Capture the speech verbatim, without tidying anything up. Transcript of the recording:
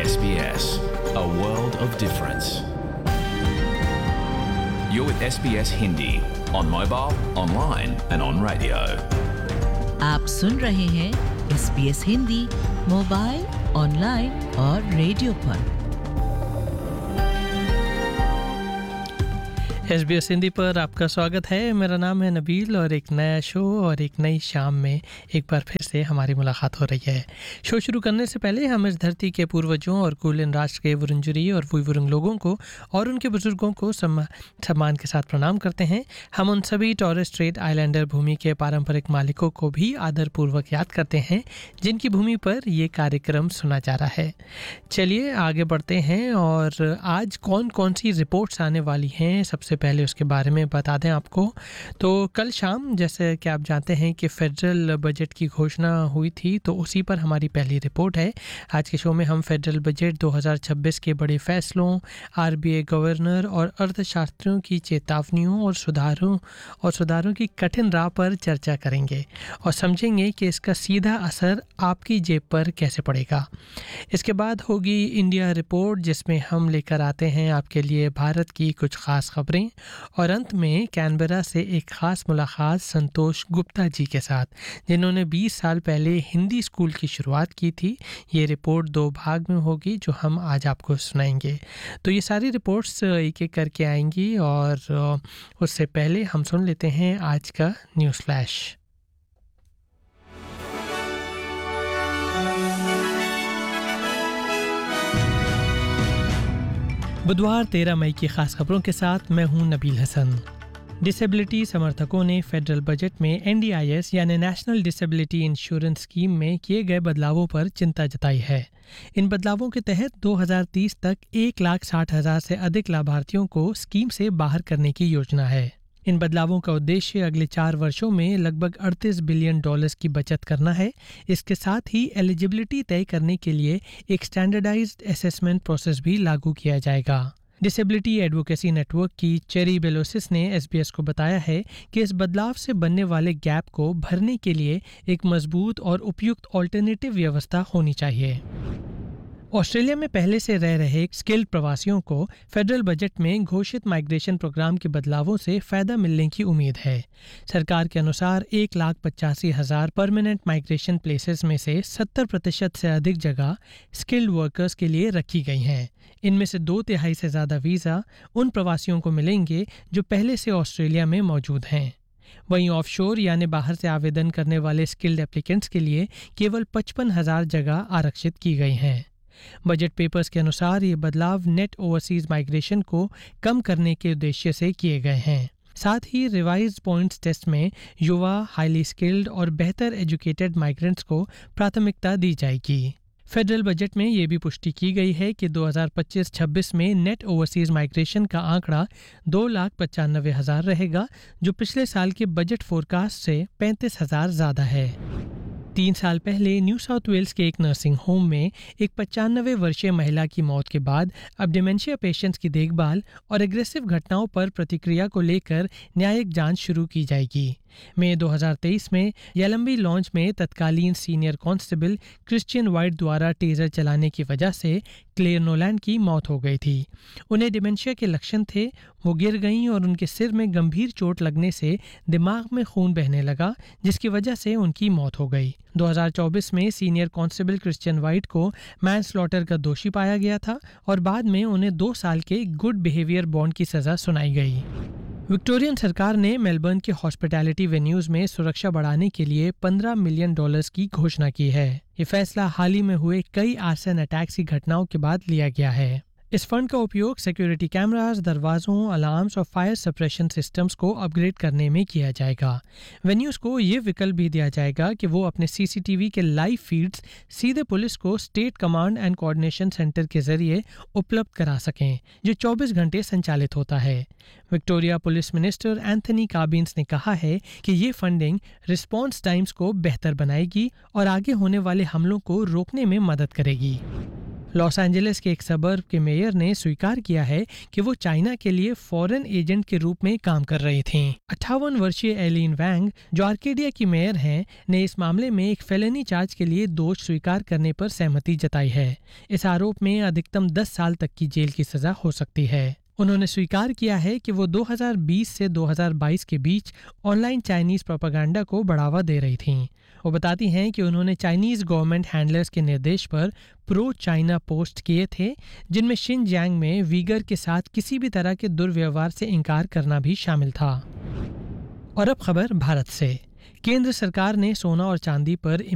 S B S, a world of difference. You're with S B S Hindi on mobile, online and on radio. आप सुन रहे हैं S B S Hindi mobile, online और radio पर। S B S Hindi पर आपका स्वागत है। मेरा नाम है नबील और एक नया शो और एक नई शाम में एक बार फिर से हमारी मुलाकात हो रही है। शो शुरू करने से पहले हम इस धरती के पूर्वजों और कुलीन राष्ट्र के वुरुंजरी और वुइवुरुंग लोगों को और उनके बुजुर्गों को सम्मान के साथ प्रणाम करते हैं। हम उन सभी टॉरेस स्ट्रेट आइलैंडर भूमि के पारंपरिक मालिकों को भी आदरपूर्वक याद करते हैं जिनकी भूमि पर ये कार्यक्रम सुना जा रहा है। चलिए आगे बढ़ते हैं और आज कौन कौन सी रिपोर्ट्स आने वाली हैं सबसे पहले उसके बारे में बता दें आपको। तो कल शाम जैसे कि आप जानते हैं कि फेडरल बजट की घोषणा हुई थी, तो उसी पर हमारी पहली रिपोर्ट है। आज के शो में हम फेडरल बजट दो हज़ार छब्बीस के बड़े फैसलों, आर बी आई गवर्नर और अर्थशास्त्रियों की चेतावनियों और सुधारों और सुधारों की कठिन राह पर चर्चा करेंगे और समझेंगे कि इसका सीधा असर आपकी जेब पर कैसे पड़ेगा। इसके बाद होगी इंडिया रिपोर्ट, जिसमें हम लेकर आते हैं आपके लिए भारत की कुछ खास खबरें और अंत में कैनबरा से एक खास मुलाकात संतोष गुप्ता जी के साथ, जिन्होंने बीस साल पहले हिंदी स्कूल की शुरुआत की थी। ये रिपोर्ट दो भाग में होगी जो हम आज आपको सुनाएंगे। तो ये सारी रिपोर्ट्स एक एक करके आएंगी और उससे पहले हम सुन लेते हैं आज का न्यूज़ फ्लैश। बुधवार तेरह मई की खास खबरों के साथ मैं हूं नबील हसन। डिसेबिलिटी समर्थकों ने फेडरल बजट में एन डी आई एस यानी नेशनल डिसेबिलिटी इंश्योरेंस स्कीम में किए गए बदलावों पर चिंता जताई है। इन बदलावों के तहत दो हज़ार तीस तक एक लाख साठ हज़ार से अधिक लाभार्थियों को स्कीम से बाहर करने की योजना है। इन बदलावों का उद्देश्य अगले चार वर्षों में लगभग अड़तीस बिलियन डॉलर्स की बचत करना है। इसके साथ ही एलिजिबिलिटी तय करने के लिए एक स्टैंडर्डाइज्ड असेसमेंट प्रोसेस भी लागू किया जाएगा। डिसेबिलिटी एडवोकेसी नेटवर्क की चेरी बेलोसिस ने एस बी एस को बताया है कि इस बदलाव से बनने वाले गैप को भरने के लिए एक मजबूत और उपयुक्त ऑल्टरनेटिव व्यवस्था होनी चाहिए। ऑस्ट्रेलिया में पहले से रह रहे स्किल्ड प्रवासियों को फेडरल बजट में घोषित माइग्रेशन प्रोग्राम के बदलावों से फायदा मिलने की उम्मीद है। सरकार के अनुसार एक लाख पचासी हजार परमानेंट माइग्रेशन प्लेसेस में से सत्तर प्रतिशत से अधिक जगह स्किल्ड वर्कर्स के लिए रखी गई हैं। इनमें से दो तिहाई से ज़्यादा वीज़ा उन प्रवासियों को मिलेंगे जो पहले से ऑस्ट्रेलिया में मौजूद हैं। वहीं ऑफशोर यानी बाहर से आवेदन करने वाले स्किल्ड एप्लीकेंट्स के लिए केवल पचपन हजार जगह आरक्षित की गई हैं। बजट पेपर्स के अनुसार ये बदलाव नेट ओवरसीज माइग्रेशन को कम करने के उद्देश्य से किए गए हैं। साथ ही रिवाइज्ड पॉइंट्स टेस्ट में युवा, हाईली स्किल्ड और बेहतर एजुकेटेड माइग्रेंट्स को प्राथमिकता दी जाएगी। फेडरल बजट में ये भी पुष्टि की गई है कि दो हज़ार पच्चीस छब्बीस में नेट ओवरसीज माइग्रेशन का आंकड़ा दो लाख पचानवे हज़ार रहेगा, जो पिछले साल के बजट फोरकास्ट से पैंतीस हज़ार ज़्यादा है। तीन साल पहले न्यू साउथ वेल्स के एक नर्सिंग होम में एक पचानवे वर्षीय महिला की मौत के बाद अब डिमेंशिया पेशेंट्स की देखभाल और एग्रेसिव घटनाओं पर प्रतिक्रिया को लेकर न्यायिक जांच शुरू की जाएगी। मई दो हज़ार तेईस में यालम्बी लॉन्च में तत्कालीन सीनियर कांस्टेबल क्रिश्चियन वाइट द्वारा टेजर चलाने की वजह से क्लेयर नोलैंड की मौत हो गई थी। उन्हें डिमेंशिया के लक्षण थे, वो गिर गईं और उनके सिर में गंभीर चोट लगने से दिमाग में खून बहने लगा, जिसकी वजह से उनकी मौत हो गई। दो हज़ार चौबीस में सीनियर कांस्टेबल क्रिश्चियन वाइट को मैनस्लॉटर का दोषी पाया गया था और बाद में उन्हें दो साल के गुड बिहेवियर बॉन्ड की सजा सुनाई गई। विक्टोरियन सरकार ने मेलबर्न के हॉस्पिटैलिटी वेन्यूज़ में सुरक्षा बढ़ाने के लिए पंद्रह मिलियन डॉलर्स की घोषणा की है। ये फैसला हाल ही में हुए कई आर्सन अटैक्स की घटनाओं के बाद लिया गया है। इस फंड का उपयोग सिक्योरिटी कैमरास, दरवाजों, अलार्म्स और फायर सप्रेशन सिस्टम्स को अपग्रेड करने में किया जाएगा। वेन्यूज़ को ये विकल्प भी दिया जाएगा कि वो अपने सी सी टी वी के लाइव फीड्स सीधे पुलिस को state command and coordination centre के जरिए उपलब्ध करा सकें, जो चौबीस घंटे संचालित होता है। विक्टोरिया पुलिस मिनिस्टर एंथनी काबिन्स ने कहा है कि ये फंडिंग रिस्पॉन्स टाइम्स को बेहतर बनाएगी और आगे होने वाले हमलों को रोकने में मदद करेगी। लॉस एंजलिस के एक सबर्ब के मेयर ने स्वीकार किया है कि वो चाइना के लिए फॉरेन एजेंट के रूप में काम कर रही थीं। अट्ठावन वर्षीय एलिन वैंग, जो आर्केडिया की मेयर हैं, ने इस मामले में एक फेलेनी चार्ज के लिए दोष स्वीकार करने पर सहमति जताई है। इस आरोप में अधिकतम दस साल तक की जेल की सजा हो सकती है। उन्होंने स्वीकार किया है कि वो दो हज़ार बीस से दो हज़ार बाईस के बीच ऑनलाइन चाइनीज प्रोपेगेंडा को बढ़ावा दे रही थीं। वो बताती हैं कि उन्होंने चाइनीज गवर्नमेंट हैंडलर्स के निर्देश पर प्रो चाइना पोस्ट किए थे, जिनमें शिनजियांग में वीगर के साथ किसी भी तरह के दुर्व्यवहार से इनकार करना भी शामिल था। और अब खबर भारत से। केंद्र सरकार ने सोना और चांदी पर